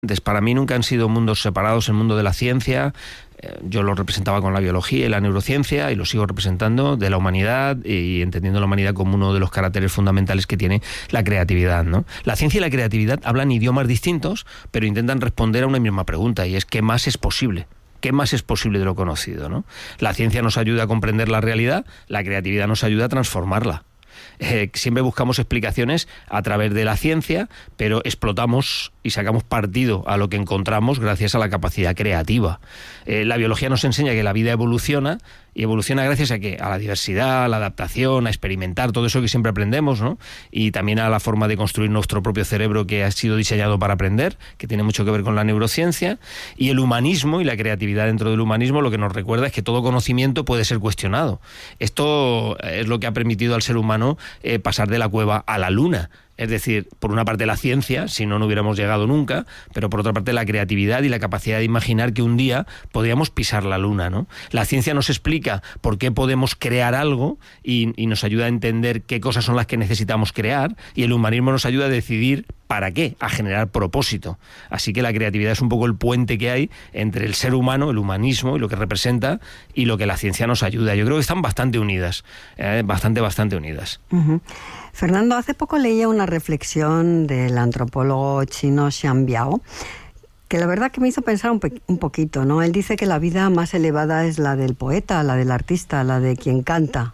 Para mí nunca han sido mundos separados, el mundo de la ciencia. Yo lo representaba con la biología y la neurociencia y lo sigo representando, de la humanidad, y entendiendo la humanidad como uno de los caracteres fundamentales que tiene la creatividad, ¿no? La ciencia y la creatividad hablan idiomas distintos, pero intentan responder a una misma pregunta, y es ¿qué más es posible? ¿Qué más es posible de lo conocido, ¿no? La ciencia nos ayuda a comprender la realidad, la creatividad nos ayuda a transformarla. Siempre buscamos explicaciones a través de la ciencia, pero explotamos y sacamos partido a lo que encontramos gracias a la capacidad creativa. La biología nos enseña que la vida evoluciona, y evoluciona gracias a ¿qué? A la diversidad, a la adaptación, a experimentar, todo eso que siempre aprendemos, ¿no? Y también a la forma de construir nuestro propio cerebro, que ha sido diseñado para aprender, que tiene mucho que ver con la neurociencia. Y el humanismo y la creatividad dentro del humanismo lo que nos recuerda es que todo conocimiento puede ser cuestionado. Esto es lo que ha permitido al ser humano pasar de la cueva a la luna. Es decir, por una parte la ciencia, si no, no hubiéramos llegado nunca, pero por otra parte la creatividad y la capacidad de imaginar que un día podríamos pisar la luna, ¿no? La ciencia nos explica por qué podemos crear algo y nos ayuda a entender qué cosas son las que necesitamos crear, y el humanismo nos ayuda a decidir ¿para qué? A generar propósito. Así que la creatividad es un poco el puente que hay entre el ser humano, el humanismo y lo que representa, y lo que la ciencia nos ayuda. Yo creo que están bastante unidas, bastante unidas. Uh-huh. Fernando, hace poco leía una reflexión del antropólogo chino Xian Biao, que la verdad que me hizo pensar un poquito, ¿no? Él dice que la vida más elevada es la del poeta, la del artista, la de quien canta,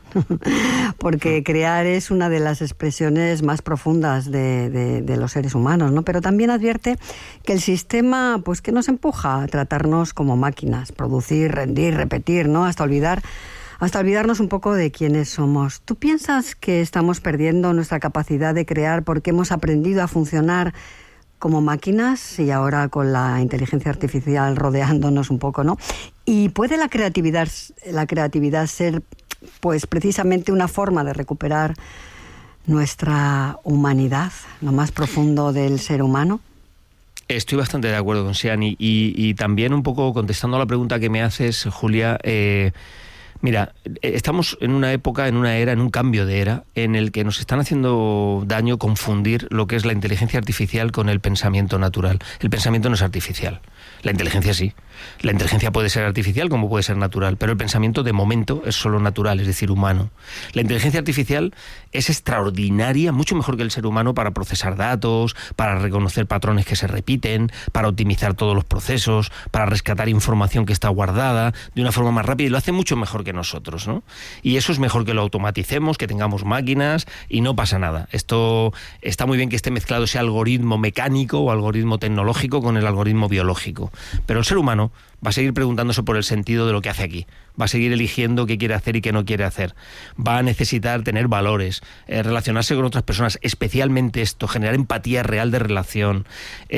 porque crear es una de las expresiones más profundas de los seres humanos, ¿no? Pero también advierte que el sistema, pues, que nos empuja a tratarnos como máquinas, producir, rendir, repetir, ¿no? Hasta olvidarnos un poco de quiénes somos. ¿Tú piensas que estamos perdiendo nuestra capacidad de crear porque hemos aprendido a funcionar como máquinas, y ahora con la inteligencia artificial rodeándonos un poco, ¿no? ¿Y puede la creatividad ser, pues, precisamente una forma de recuperar nuestra humanidad, lo más profundo del ser humano? Estoy bastante de acuerdo con Xian, y también un poco contestando a la pregunta que me haces, Julia. Mira, estamos en una época, en una era, en un cambio de era, en el que nos están haciendo daño confundir lo que es la inteligencia artificial con el pensamiento natural. El pensamiento no es artificial, la inteligencia sí. La inteligencia puede ser artificial como puede ser natural, pero el pensamiento de momento es solo natural, es decir, humano. La inteligencia artificial es extraordinaria, mucho mejor que el ser humano para procesar datos, para reconocer patrones que se repiten, para optimizar todos los procesos, para rescatar información que está guardada de una forma más rápida, y lo hace mucho mejor que nosotros, ¿no? Y eso es mejor que lo automaticemos, que tengamos máquinas, y no pasa nada. Esto está muy bien que esté mezclado ese algoritmo mecánico o algoritmo tecnológico con el algoritmo biológico, pero el ser humano va a seguir preguntándose por el sentido de lo que hace aquí. Va a seguir eligiendo qué quiere hacer y qué no quiere hacer. Va a necesitar tener valores, relacionarse con otras personas, especialmente esto, generar empatía real de relación,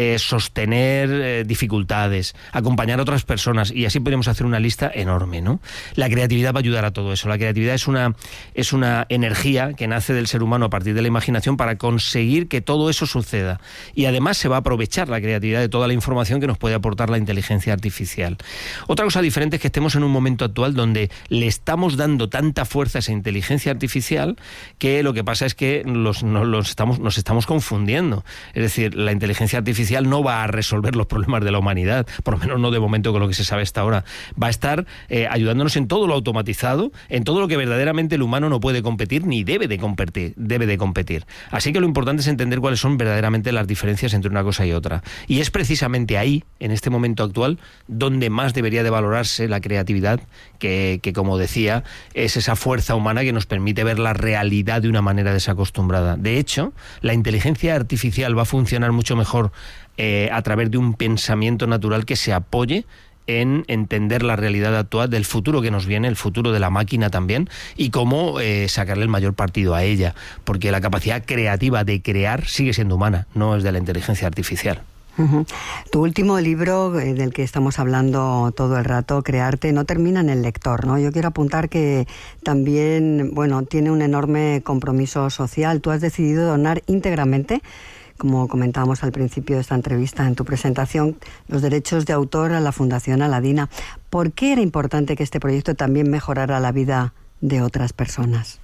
sostener dificultades, acompañar a otras personas, y así podemos hacer una lista enorme, ¿no? La creatividad va a ayudar a todo eso. La creatividad es una energía que nace del ser humano a partir de la imaginación para conseguir que todo eso suceda. Y además se va a aprovechar la creatividad de toda la información que nos puede aportar la inteligencia artificial. Otra cosa diferente es que estemos en un momento actual donde le estamos dando tanta fuerza a esa inteligencia artificial que lo que pasa es que nos estamos confundiendo. Es decir, la inteligencia artificial no va a resolver los problemas de la humanidad, por lo menos no de momento con lo que se sabe hasta ahora. Va a estar ayudándonos en todo lo automatizado, en todo lo que verdaderamente el humano no puede competir ni debe de competir. Así que lo importante es entender cuáles son verdaderamente las diferencias entre una cosa y otra. Y es precisamente ahí, en este momento actual, donde más debería de valorarse la creatividad, que como decía, es esa fuerza humana que nos permite ver la realidad de una manera desacostumbrada. De hecho, la inteligencia artificial va a funcionar mucho mejor a través de un pensamiento natural que se apoye en entender la realidad actual del futuro que nos viene, el futuro de la máquina también, y cómo sacarle el mayor partido a ella, porque la capacidad creativa de crear sigue siendo humana, no es de la inteligencia artificial. Uh-huh. Tu último libro, del que estamos hablando todo el rato, Crearte, no termina en el lector, ¿no? Yo quiero apuntar que también, bueno, tiene un enorme compromiso social. Tú has decidido donar íntegramente, como comentábamos al principio de esta entrevista en tu presentación, los derechos de autor a la Fundación Aladina. ¿Por qué era importante que este proyecto también mejorara la vida de otras personas?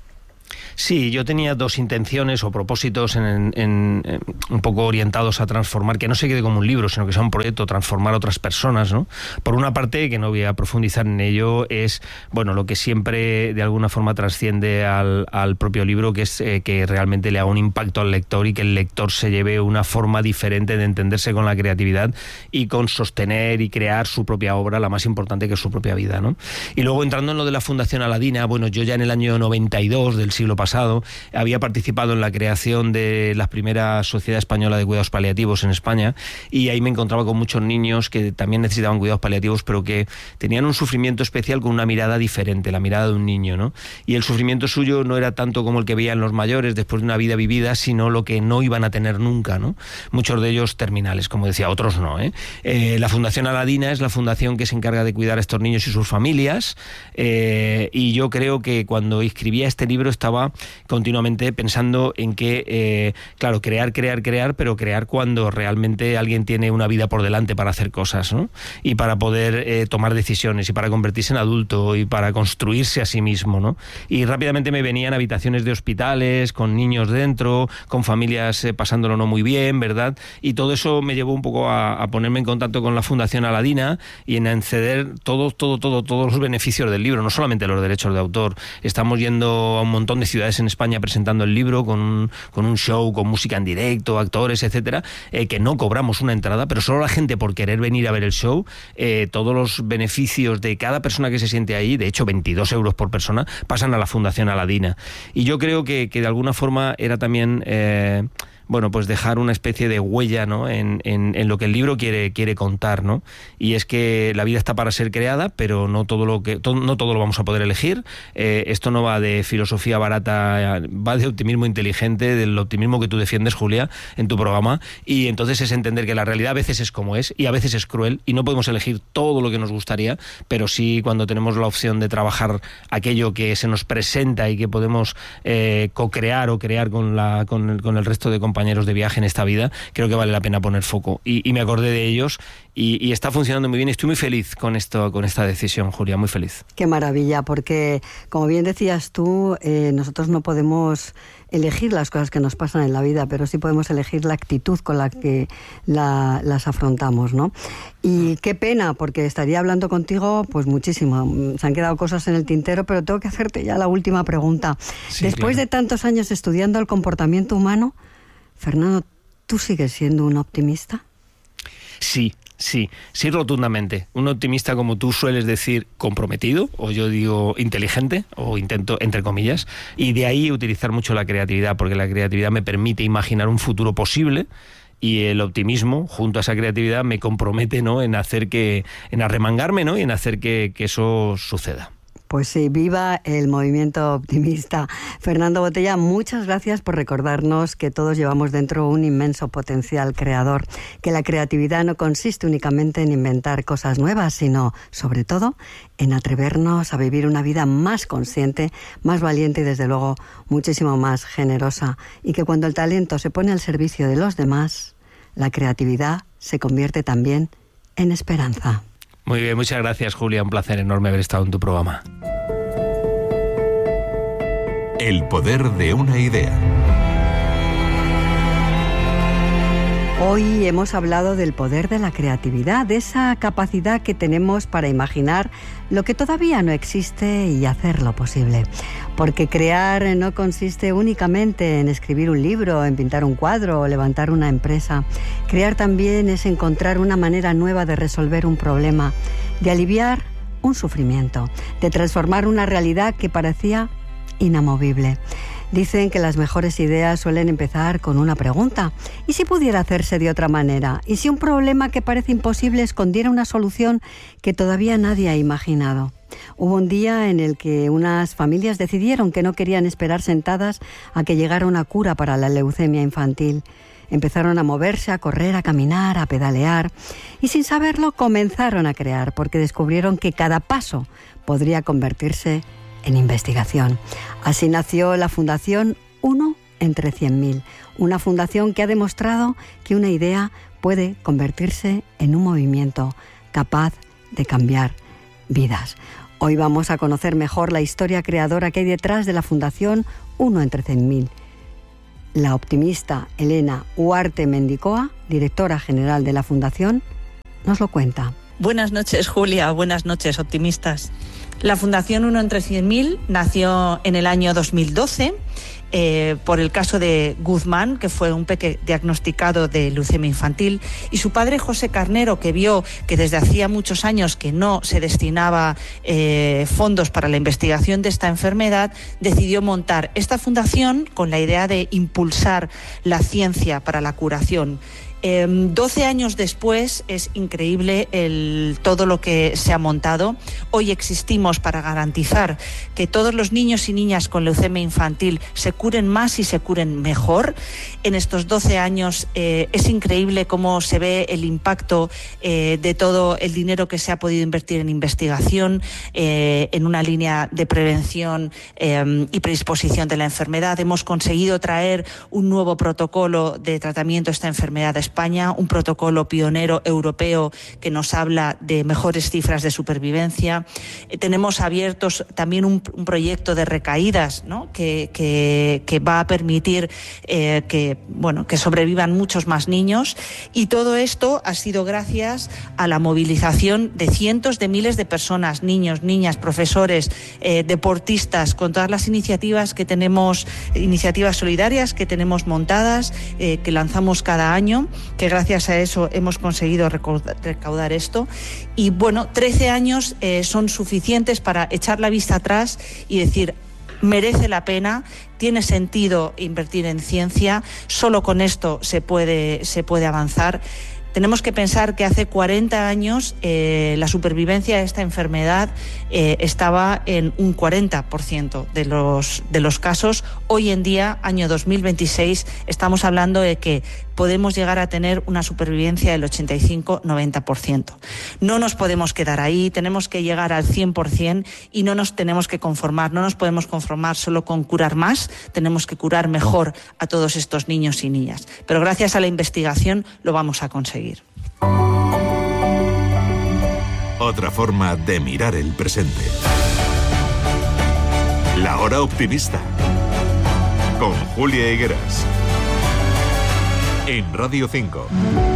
Sí, yo tenía dos intenciones o propósitos un poco orientados a transformar, que no se quede como un libro, sino que sea un proyecto, transformar a otras personas, ¿no? Por una parte, que no voy a profundizar en ello, es lo que siempre de alguna forma trasciende al propio libro, que es que realmente le haga un impacto al lector y que el lector se lleve una forma diferente de entenderse con la creatividad y con sostener y crear su propia obra, la más importante, que es su propia vida, ¿no? Y luego, entrando en lo de la Fundación Aladina, yo ya en el año 92 del siglo pasado había participado en la creación de la primera Sociedad Española de Cuidados Paliativos en España, y ahí me encontraba con muchos niños que también necesitaban cuidados paliativos, pero que tenían un sufrimiento especial con una mirada diferente, la mirada de un niño, ¿no? Y el sufrimiento suyo no era tanto como el que veían los mayores después de una vida vivida, sino lo que no iban a tener nunca, ¿no? Muchos de ellos terminales, como decía, otros no, ¿eh? La Fundación Aladina es la fundación que se encarga de cuidar a estos niños y sus familias, y yo creo que cuando escribía este libro estaba continuamente pensando en que, claro, crear, pero crear cuando realmente alguien tiene una vida por delante para hacer cosas, ¿no? Y para poder tomar decisiones, y para convertirse en adulto, y para construirse a sí mismo, ¿no? Y rápidamente me venían habitaciones de hospitales, con niños dentro, con familias pasándolo no muy bien, ¿verdad? Y todo eso me llevó un poco a ponerme en contacto con la Fundación Aladina y en acceder todos los beneficios del libro, no solamente los derechos de autor. Estamos yendo a un montón de ciudades en España presentando el libro con un show, con música en directo, actores, etcétera, que no cobramos una entrada, pero solo la gente, por querer venir a ver el show, todos los beneficios de cada persona que se siente ahí, de hecho 22 euros por persona, pasan a la Fundación Aladina. Y yo creo que de alguna forma era también dejar una especie de huella, ¿no? en lo que el libro quiere contar, ¿no? Y es que la vida está para ser creada, pero no todo lo vamos a poder elegir. Esto no va de filosofía barata, va de optimismo inteligente, del optimismo que tú defiendes, Julia, en tu programa. Y entonces es entender que la realidad a veces es como es, y a veces es cruel, y no podemos elegir todo lo que nos gustaría, pero sí, cuando tenemos la opción de trabajar aquello que se nos presenta y que podemos co-crear o crear con el resto de compañeros de viaje en esta vida, creo que vale la pena poner foco. Y me acordé de ellos, y está funcionando muy bien. Estoy muy feliz con esta decisión, Julia, muy feliz. Qué maravilla, porque como bien decías tú, nosotros no podemos elegir las cosas que nos pasan en la vida, pero sí podemos elegir la actitud con la que las afrontamos, ¿no? Y qué pena, porque estaría hablando contigo pues muchísimo. Se han quedado cosas en el tintero, pero tengo que hacerte ya la última pregunta. Sí, después de tantos años estudiando el comportamiento humano, Fernando, ¿tú sigues siendo un optimista? Sí, rotundamente. Un optimista, como tú sueles decir, comprometido, o yo digo inteligente, o intento, entre comillas, y de ahí utilizar mucho la creatividad, porque la creatividad me permite imaginar un futuro posible, y el optimismo, junto a esa creatividad, me compromete, ¿no?, en arremangarme, ¿no?, y en hacer que eso suceda. Pues sí, viva el movimiento optimista. Fernando Botella, muchas gracias por recordarnos que todos llevamos dentro un inmenso potencial creador, que la creatividad no consiste únicamente en inventar cosas nuevas, sino, sobre todo, en atrevernos a vivir una vida más consciente, más valiente y, desde luego, muchísimo más generosa. Y que cuando el talento se pone al servicio de los demás, la creatividad se convierte también en esperanza. Muy bien, muchas gracias, Julia. Un placer enorme haber estado en tu programa. El poder de una idea. Hoy hemos hablado del poder de la creatividad, de esa capacidad que tenemos para imaginar lo que todavía no existe y hacerlo posible. Porque crear no consiste únicamente en escribir un libro, en pintar un cuadro o levantar una empresa. Crear también es encontrar una manera nueva de resolver un problema, de aliviar un sufrimiento, de transformar una realidad que parecía inamovible. Dicen que las mejores ideas suelen empezar con una pregunta. ¿Y si pudiera hacerse de otra manera? ¿Y si un problema que parece imposible escondiera una solución que todavía nadie ha imaginado? Hubo un día en el que unas familias decidieron que no querían esperar sentadas a que llegara una cura para la leucemia infantil. Empezaron a moverse, a correr, a caminar, a pedalear, y sin saberlo comenzaron a crear, porque descubrieron que cada paso podría convertirse en investigación. Así nació la Fundación 1 entre 100.000, una fundación que ha demostrado que una idea puede convertirse en un movimiento capaz de cambiar vidas. Hoy vamos a conocer mejor la historia creadora que hay detrás de la Fundación 1 entre 100.000. La optimista Elena Huarte Mendicoa, directora general de la Fundación, nos lo cuenta. Buenas noches, Julia. Buenas noches, optimistas. La Fundación 1 entre 100.000 nació en el año 2012 por el caso de Guzmán, que fue un peque diagnosticado de leucemia infantil, y su padre José Carnero, que vio que desde hacía muchos años que no se destinaba fondos para la investigación de esta enfermedad, decidió montar esta fundación con la idea de impulsar la ciencia para la curación. 12 años después es increíble todo lo que se ha montado. Hoy existimos para garantizar que todos los niños y niñas con leucemia infantil se curen más y se curen mejor. En estos 12 años es increíble cómo se ve el impacto de todo el dinero que se ha podido invertir en investigación, en una línea de prevención y predisposición de la enfermedad. Hemos conseguido traer un nuevo protocolo de tratamiento de esta enfermedad a España, un protocolo pionero europeo que nos habla de mejores cifras de supervivencia. Tenemos abiertos también un proyecto de recaídas, ¿no? que va a permitir que sobrevivan muchos más niños, y todo esto ha sido gracias a la movilización de cientos de miles de personas, niños, niñas, profesores, deportistas, con todas las iniciativas que tenemos, iniciativas solidarias que tenemos montadas, que lanzamos cada año, que gracias a eso hemos conseguido recaudar esto. Y 13 años son suficientes para echar la vista atrás y decir: merece la pena, tiene sentido invertir en ciencia, solo con esto se puede avanzar. Tenemos que pensar que hace 40 años la supervivencia de esta enfermedad estaba en un 40% de los casos. Hoy en día, año 2026, estamos hablando de que podemos llegar a tener una supervivencia del 85-90%. No nos podemos quedar ahí, tenemos que llegar al 100% y no nos tenemos que conformar. No nos podemos conformar solo con curar más, tenemos que curar mejor a todos estos niños y niñas. Pero gracias a la investigación lo vamos a conseguir. Otra forma de mirar el presente. La Hora Optimista, con Julia Higueras, en Radio 5.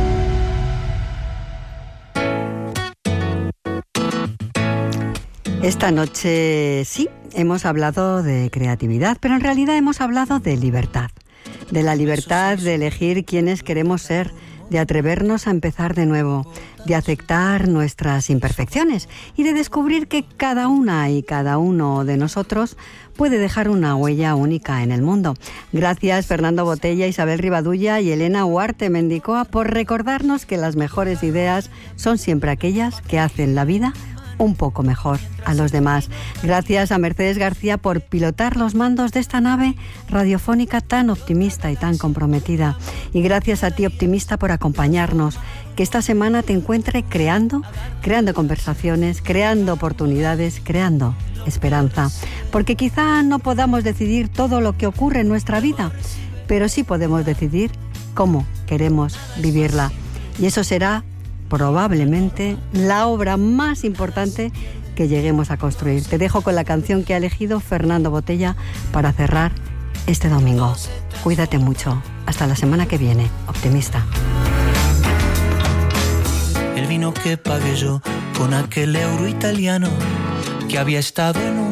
Esta noche sí, hemos hablado de creatividad, pero en realidad hemos hablado de libertad. De la libertad de elegir quiénes queremos ser, de atrevernos a empezar de nuevo, de aceptar nuestras imperfecciones y de descubrir que cada una y cada uno de nosotros puede dejar una huella única en el mundo. Gracias Fernando Botella, Isabel Rivadulla y Elena Huarte Mendicoa por recordarnos que las mejores ideas son siempre aquellas que hacen la vida un poco mejor a los demás. Gracias a Mercedes García por pilotar los mandos de esta nave radiofónica tan optimista y tan comprometida. Y gracias a ti, optimista, por acompañarnos. Que esta semana te encuentre creando conversaciones, creando oportunidades, creando esperanza. Porque quizá no podamos decidir todo lo que ocurre en nuestra vida, pero sí podemos decidir cómo queremos vivirla. Y eso será probablemente la obra más importante que lleguemos a construir. Te dejo con la canción que ha elegido Fernando Botella para cerrar este domingo. Cuídate mucho. Hasta la semana que viene, optimista. El vino que pagué yo con aquel euro italiano que había estado en un